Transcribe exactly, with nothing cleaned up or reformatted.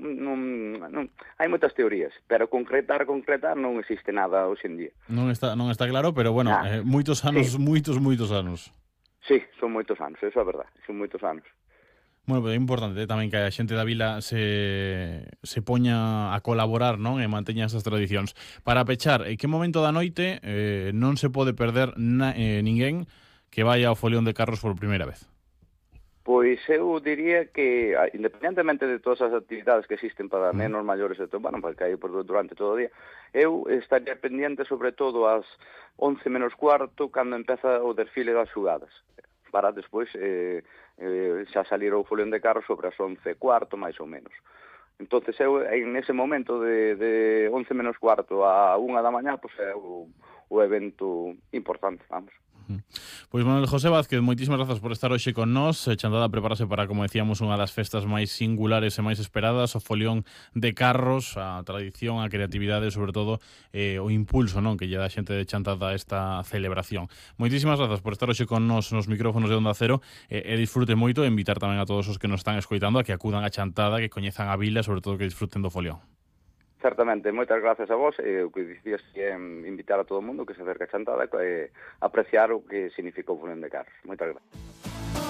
non, non, hai moitas teorías, pero concretar, concretar non existe nada hoxe en día. Non está, non está claro, pero bueno, Nah, eh, moitos anos, sí. moitos, moitos anos. Sí, son moitos anos, eso é verdade, son moitos anos. Bueno, pero é importante eh, tamén que a xente da vila se, se poña a colaborar, non? E manteña esas tradicións. Para pechar, en que momento da noite eh, non se pode perder na, eh, ninguén que vaya ao folión de carros por primeira vez? Pois eu diría que, independentemente de todas as actividades que existen para Mm. nenos maiores e todo, bueno, porque hai por durante todo o día, eu estaría pendiente sobre todo ás once menos cuarto, cando empeza o desfile das xugadas, para despois eh, eh, xa salir o folión de carros sobre as once e cuarto, máis ou menos. Entonces eu, en ese momento de, de once menos cuarto a unha da mañá, pois é o, o evento importante, vamos. Pois Manuel José Vázquez, moitísimas grazas por estar hoxe con nós. Chantada prepárase para, como decíamos, unha das festas máis singulares e máis esperadas, o folión de carros, a tradición, a creatividade, sobre todo eh, o impulso, non, que lle dá a xente de Chantada a esta celebración. Moitísimas grazas por estar hoxe con nós nos micrófonos de Onda Cero e, e disfrute moito e invitar tamén a todos os que nos están escoitando a que acudan a Chantada, que coñezan a vila, sobre todo que disfruten do folión. Certamente, moitas gracias a vos, e o que dicías é invitar a todo o mundo que se acerque a Chantada e apreciar o que significa o folión de carros. Moitas gracias.